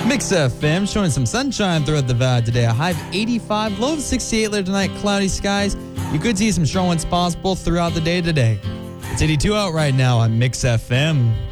Mix FM showing some sunshine throughout the valley today. A high of 85, low of 68 later tonight. Cloudy skies. You could see some strong winds possible throughout the day today. It's 82 out right now on Mix FM.